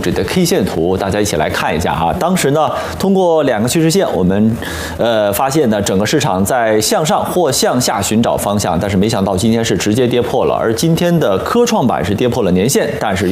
这的 K 线图，大家一起来看一下哈。当时呢，通过2个趋势线，我们发现呢，整个市场在向上或向下寻找方向，但是没想到今天是直接跌破了，而今天的科创板是跌破了年线，但是